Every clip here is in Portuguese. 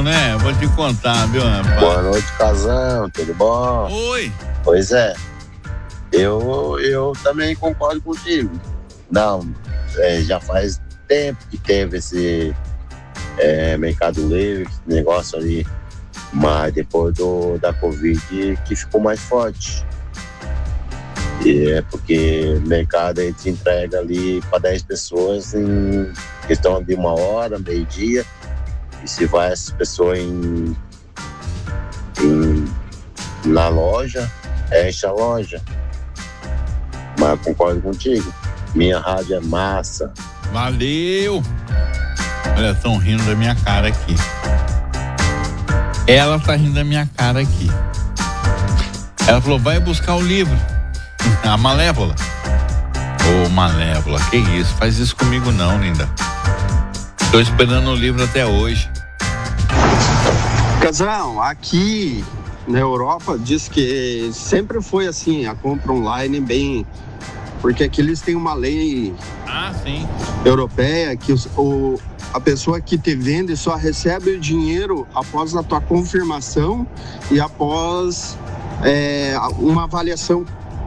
né? Vou te contar, viu, rapaz? Boa noite, Casão, tudo bom? Oi. Pois é, eu também concordo contigo. Não, já faz tempo que teve esse Mercado Livre, esse negócio ali, mas depois da Covid que ficou mais forte. E é porque o mercado aí te entrega ali para 10 pessoas em questão de 1 hora, meio-dia, e se vai essas pessoas na loja, enche a loja. Mas eu concordo contigo, minha rádio é massa. Valeu! Olha, estão rindo da minha cara aqui. Ela tá rindo da minha cara aqui. Ela falou, vai buscar o livro. A Malévola. Ô, Malévola, que isso? Faz isso comigo não, linda. Tô esperando o livro até hoje. Casão, aqui na Europa diz que sempre foi assim, a compra online bem... Porque aqui eles têm uma lei europeia que a pessoa que te vende só recebe o dinheiro após a tua confirmação e após uma avaliação.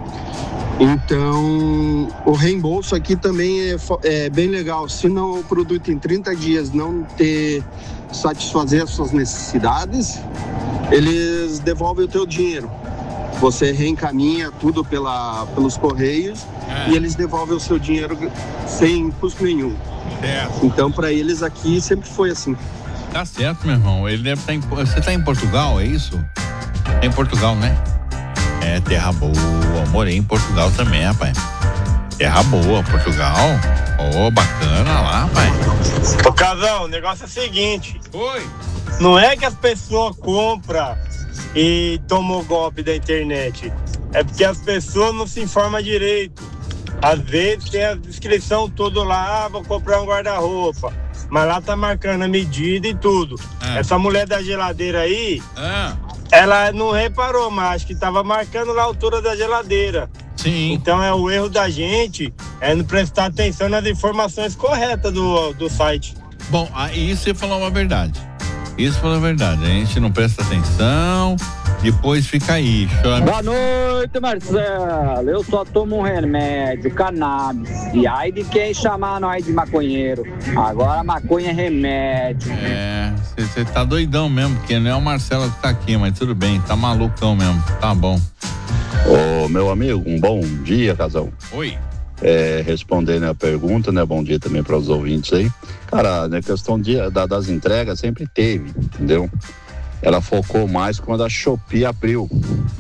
Então, o reembolso aqui também é bem legal. Se não o produto em 30 dias não te satisfazer as suas necessidades, eles devolvem o teu dinheiro. Você reencaminha tudo pelos correios e eles devolvem o seu dinheiro sem custo nenhum. Certo. Então, para eles aqui sempre foi assim. Tá certo, meu irmão. Ele deve estar Você tá em Portugal, é isso? É em Portugal, né? É terra boa. Morei em Portugal também, rapaz. Terra boa, Portugal. Bacana lá, rapaz. Ô, Casão, o negócio é o seguinte. Oi. Não é que as pessoas compram e tomam o golpe da internet. É porque as pessoas não se informam direito. Às vezes tem a descrição toda lá, vou comprar um guarda-roupa. Mas lá tá marcando a medida e tudo. Essa mulher da geladeira aí, ela não reparou, mas acho que tava marcando lá a altura da geladeira. Sim. Então o erro da gente é não prestar atenção nas informações corretas do site. Bom, aí você falou uma verdade. Isso falou a verdade. A gente não presta atenção, depois fica aí. Boa noite, Marcelo. Eu só tomo um remédio, cannabis. E aí de quem chamar nós de maconheiro. Agora maconha é remédio. Você tá doidão mesmo, porque não é o Marcelo que tá aqui, mas tudo bem, tá malucão mesmo. Tá bom. Ô, meu amigo, um bom dia, Casão. Oi. Respondendo a pergunta, né? Bom dia também para os ouvintes aí. Cara, na questão das entregas sempre teve, entendeu? Ela focou mais quando a Shopee abriu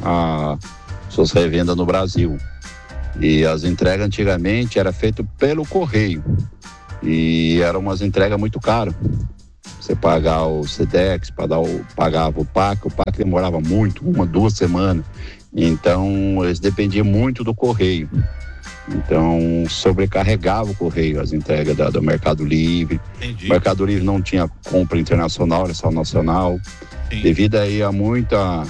suas revendas no Brasil. E as entregas antigamente eram feitas pelo correio. E eram umas entregas muito caras. Você pagar o Sedex, pagava o PAC demorava muito, 1-2 semanas. Então, eles dependiam muito do correio. Então, sobrecarregava o correio, as entregas do Mercado Livre. Entendi. O Mercado Livre não tinha compra internacional, era só nacional. Sim. Devido aí a muita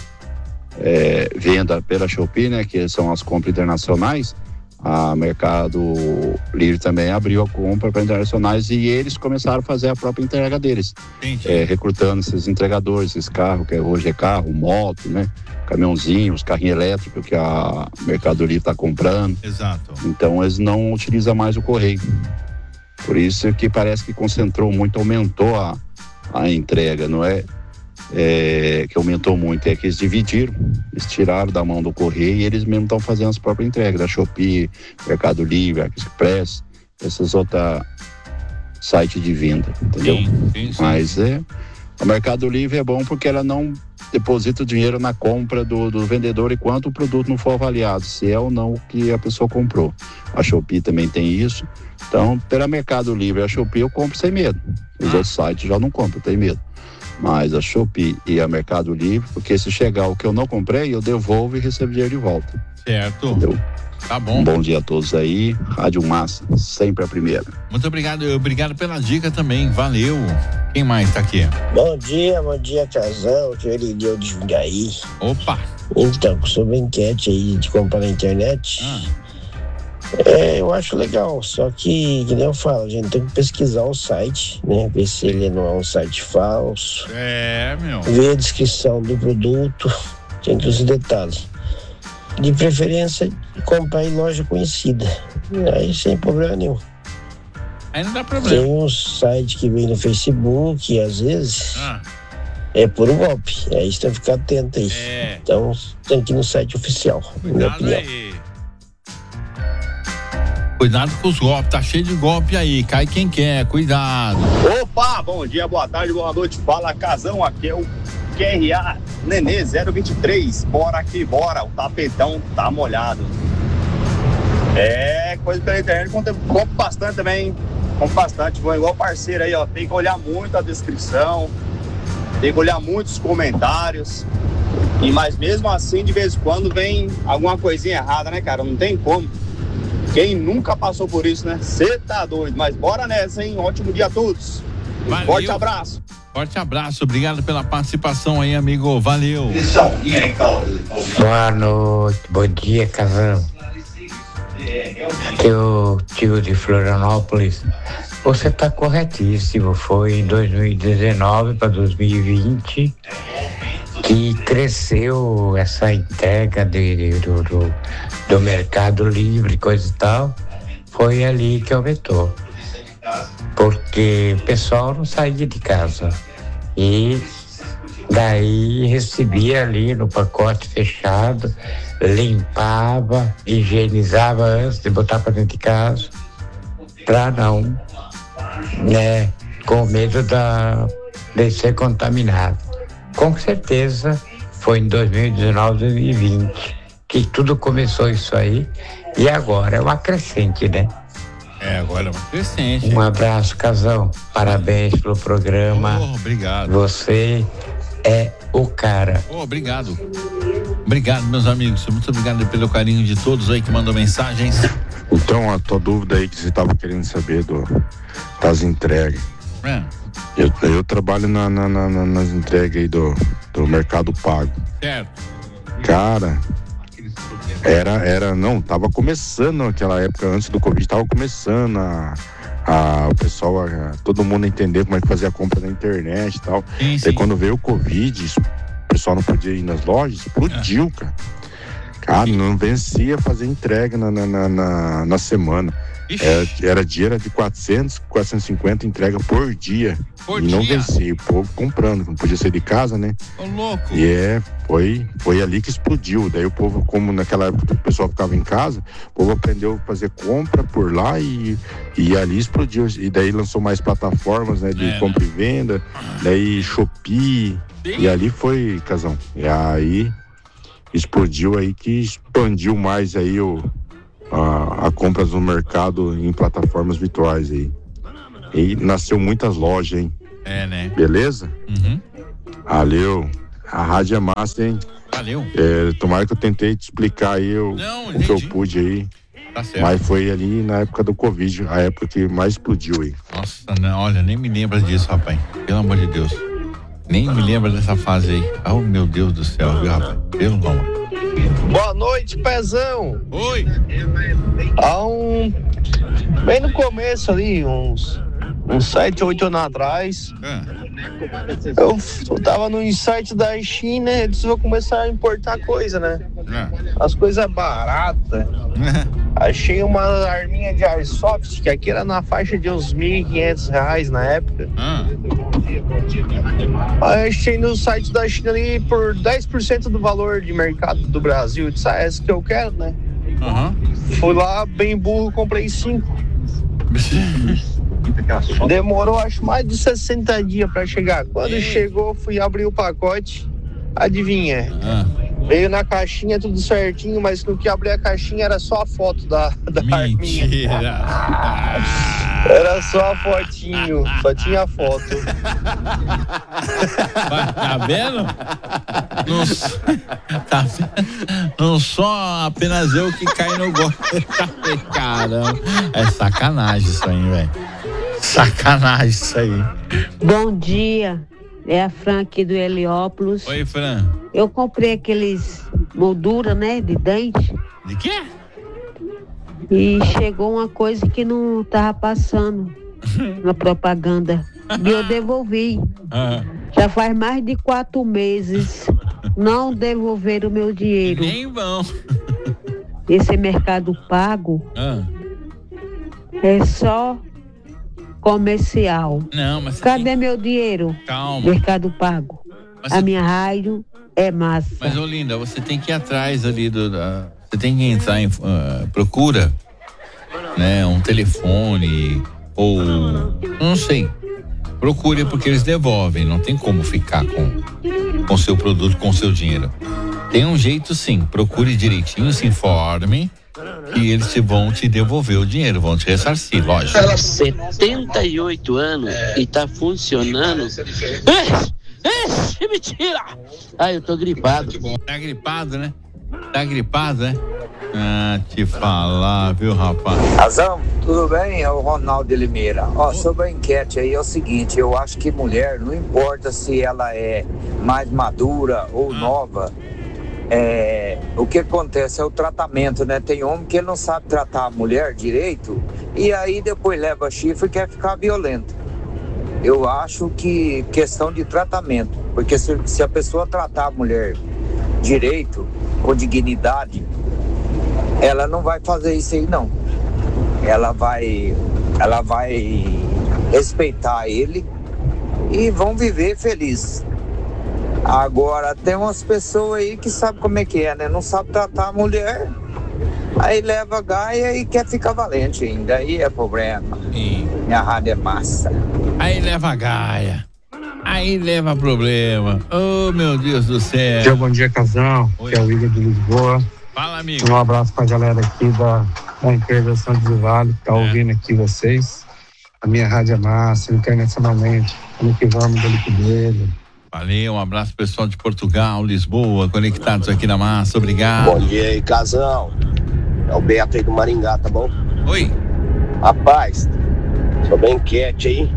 venda pela Shopee, né, que são as compras internacionais, a Mercado Livre também abriu a compra para internacionais e eles começaram a fazer a própria entrega deles. Recrutando esses entregadores, esses carros, que hoje é carro, moto, né? Caminhãozinho, os carrinhos elétricos que a Mercado Livre está comprando. Exato. Então eles não utilizam mais o correio. Por isso que parece que concentrou muito, aumentou a entrega, não é que aumentou muito, é que eles dividiram, eles tiraram da mão do correio e eles mesmo estão fazendo as próprias entregas, da Shopee, Mercado Livre, Express, essas outras sites de venda, entendeu? Sim. Mas o Mercado Livre é bom porque ela não deposita o dinheiro na compra do vendedor enquanto o produto não for avaliado, se é ou não o que a pessoa comprou. A Shopee também tem isso. Então, pela Mercado Livre e a Shopee eu compro sem medo. Os outros sites já não compro, tem medo. Mas a Shopee e a Mercado Livre, porque se chegar o que eu não comprei, eu devolvo e recebo dinheiro de volta. Certo. Entendeu? Tá bom. Um bom dia a todos aí. Rádio Massa, sempre a primeira. Muito obrigado pela dica também, valeu. Quem mais tá aqui? Bom dia, Casão, que ele deu de Jundiaí. Opa! Então, sobre a enquete aí de comprar na internet, Eu acho legal, só que nem eu falo, a gente tem que pesquisar o site, né? Ver se ele não é um site falso. Ver a descrição do produto, tem que os detalhes. De preferência, comprar em loja conhecida. Aí sem problema nenhum. Aí não dá problema. Tem um site que vem no Facebook e às vezes é puro golpe. Aí você tem que ficar atento aí. Então tem que ir no site oficial, na minha opinião. Cuidado com os golpes, tá cheio de golpe aí, cai quem quer, cuidado. Opa, bom dia, boa tarde, boa noite, fala Casão, aqui é o QRA Nenê 023, bora que bora, o tapetão tá molhado. Coisa pela internet, compro bastante também, vou igual parceiro aí, ó, tem que olhar muito a descrição, tem que olhar muito os comentários, mas mesmo assim, de vez em quando vem alguma coisinha errada, né, cara, não tem como. Quem nunca passou por isso, né? Você tá doido, mas bora nessa, hein? Ótimo dia a todos. Valeu. Forte abraço. Forte abraço, obrigado pela participação aí, amigo. Valeu. Boa noite, bom dia, Casão. Aqui é o tio de Florianópolis. Você tá corretíssimo. Foi em 2019 para 2020 que cresceu essa entrega do Mercado Livre, coisa e tal. Foi ali que aumentou, porque o pessoal não saía de casa e daí recebia ali no pacote fechado, limpava, higienizava antes de botar para dentro de casa, para não, né, com medo de ser contaminado. Com certeza foi em 2019, 2020 que tudo começou isso aí, e agora é uma crescente, né? Agora é uma crescente. Um abraço, Casão, parabéns pelo programa. Obrigado. Você é o cara. Obrigado. Obrigado, meus amigos, muito obrigado pelo carinho de todos aí que mandam mensagens. Então, a tua dúvida aí que você estava querendo saber das entregas. Eu trabalho nas entregas aí do Mercado Pago. Certo. Cara, tava começando naquela época, antes do Covid, tava começando o pessoal, todo mundo entender como é que fazia a compra na internet e tal. Daí quando veio o Covid, o pessoal não podia ir nas lojas, explodiu, cara. Cara, não vencia fazer entrega na semana. Era de 400, 450 entrega por dia. Não vencia, o povo comprando, não podia sair de casa, né? Ô, louco! E foi ali que explodiu. Daí o povo, como naquela época o pessoal ficava em casa, o povo aprendeu a fazer compra por lá e ali explodiu. E daí lançou mais plataformas, né, de compra e venda, daí Shopee, e ali foi, Casão. E aí explodiu aí, que expandiu mais aí a compras no mercado em plataformas virtuais aí. E nasceu muitas lojas, hein? Né? Beleza? Uhum. Valeu. A rádio é massa, hein? Valeu. Tomara que eu tentei te explicar aí o que eu pude aí. Tá certo. Mas foi ali na época do Covid, a época que mais explodiu aí. Nossa, não, olha, nem me lembra disso, rapaz. Pelo amor de Deus. Nem me lembra dessa fase aí. Oh, meu Deus do céu, viu, rapaz? Pelo amor. Boa noite, Pezão. Oi. Bem no começo ali, uns 7, 8 anos atrás, eu tava no site da China, eles vão começar a importar coisa, né? As coisas baratas. Achei uma arminha de Airsoft, que aqui era na faixa de uns R$1.500 na época. Aí achei no site da China ali por 10% do valor de mercado do Brasil. Eu disse, essa que eu quero, né? Fui lá, bem burro, comprei 5. Demorou, acho, mais de 60 dias pra chegar. Quando chegou, fui abrir o pacote. Adivinha? Veio na caixinha tudo certinho, mas no que abri a caixinha era só a foto da Mentira. arminha. Era só a fotinho, só tinha foto. Tá vendo? Não só apenas eu que caio no golpe. Caramba, é sacanagem isso aí, velho. Sacanagem isso aí. Bom dia, é a Fran aqui do Heliópolis. Oi, Fran. Eu comprei aqueles moldura, né, de dente. De quê? E chegou uma coisa que não tava passando na propaganda. E eu devolvi. Já faz mais de 4 meses. Não devolveram o meu dinheiro. Nem vão. Esse Mercado Pago é só comercial. Não, mas cadê meu dinheiro? Calma. Mercado Pago. Mas a minha rádio é massa. Mas, Olinda, você tem que ir atrás ali você tem que entrar em procura, né, um telefone ou não sei. Procure porque eles devolvem, não tem como ficar com seu produto, com seu dinheiro. Tem um jeito sim, procure direitinho, se informe e eles vão te devolver o dinheiro, vão te ressarcir, lógico. 78 anos e tá funcionando. Mentira! Eu tô gripado. Tá gripado, né? Tá gripado, né? Te falar, viu, rapaz? Razão, tudo bem? É o Ronaldo de Limeira. Sobre a enquete aí é o seguinte, eu acho que mulher, não importa se ela é mais madura ou nova, o que acontece é o tratamento, né? Tem homem que não sabe tratar a mulher direito e aí depois leva chifre e quer ficar violento. Eu acho que questão de tratamento, porque se a pessoa tratar a mulher direito, com dignidade, ela não vai fazer isso aí não. Ela vai respeitar ele e vão viver felizes. Agora tem umas pessoas aí que sabem como é que é, né? Não sabe tratar a mulher, aí leva a gaia e quer ficar valente ainda, aí é problema. Minha rádio é massa. Aí leva a gaia, aí leva problema. Oh, meu Deus do céu. Bom dia, casal. Que é o Igor de Lisboa. Fala, amigo. Um abraço pra galera aqui da empresa Santos do Vale, que tá ouvindo aqui vocês. A minha rádio é massa, internacionalmente. Como que vamos, Deliquideiro. Valeu, um abraço pessoal de Portugal, Lisboa, conectados aqui na massa, obrigado. Bom dia aí, casal. É o Beto aí do Maringá, tá bom? Oi. Rapaz, sobre a enquete aí.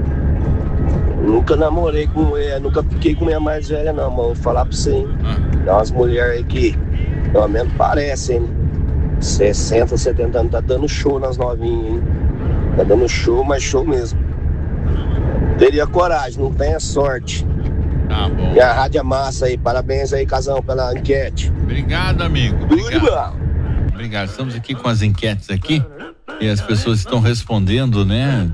Nunca namorei com mulher, nunca fiquei com mulher mais velha não, mano. Vou falar pra você, hein? Tem umas mulheres aí que, pelo menos parecem, hein? 60, 70 anos, tá dando show nas novinhas, hein? Tá dando show, mas show mesmo. Teria coragem, não tenha sorte. Tá bom. E a rádio é massa aí, parabéns aí, casão, pela enquete. Obrigado, amigo. Obrigado. Estamos aqui com as enquetes aqui e as pessoas estão respondendo, né?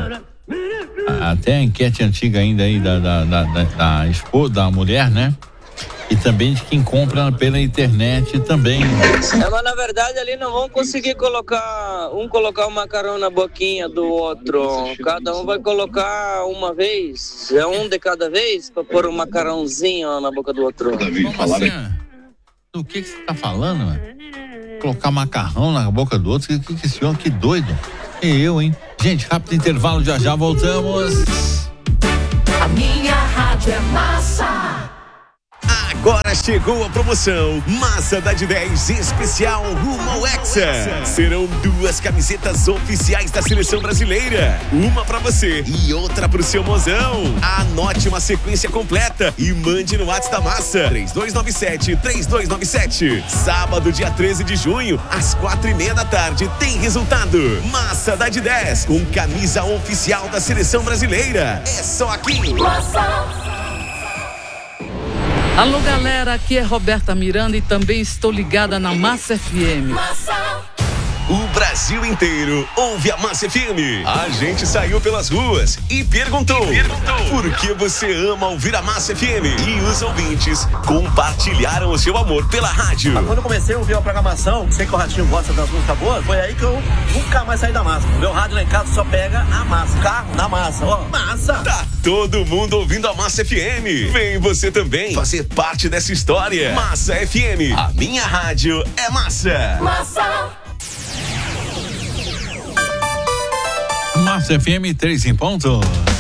Até a enquete antiga ainda aí da esposa, da mulher, né? E também de quem compra pela internet também. Mas na verdade ali não vão conseguir colocar o macarrão na boquinha do outro. Cada um vai colocar uma vez, um de cada vez, pra pôr um macarrãozinho na boca do outro. Como assim? Do que você tá falando, mano? Colocar macarrão na boca do outro? Que esse homem, que doido. E eu, hein? Gente, rápido intervalo, já voltamos. A minha rádio é massa. Agora chegou a promoção Massa da de 10 especial rumo ao Hexa. Serão 2 camisetas oficiais da seleção brasileira. Uma pra você e outra pro seu mozão. Anote uma sequência completa e mande no WhatsApp da Massa 3297-3297. Sábado, dia 13 de junho, às 4:30 da tarde, tem resultado. Massa da de 10 com camisa oficial da seleção brasileira. É só aqui. Massa. Alô, galera, aqui é Roberta Miranda e também estou ligada na Massa FM. O Brasil inteiro ouve a Massa FM. A gente saiu pelas ruas e perguntou por que você ama ouvir a Massa FM? E os ouvintes compartilharam o seu amor pela rádio. Quando eu comecei a ouvir a programação, sei que o Ratinho gosta das músicas boas, foi aí que eu nunca mais saí da Massa. Meu rádio lá em casa só pega a Massa. Carro na Massa, Massa. Tá todo mundo ouvindo a Massa FM. Vem você também fazer parte dessa história. Massa FM, a minha rádio é massa. Massa. Massa FM 3 em ponto.